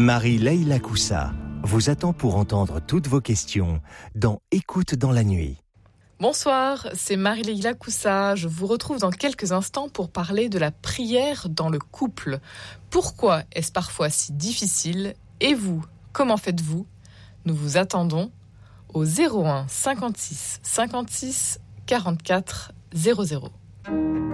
Marie-Leila Coussa vous attend pour entendre toutes vos questions dans Écoute dans la nuit. Bonsoir, c'est Marie-Leila Coussa. Je vous retrouve dans quelques instants pour parler de la prière dans le couple. Pourquoi est-ce parfois si difficile ? Et vous, comment faites-vous ? Nous vous attendons au 01 56 56 44 00.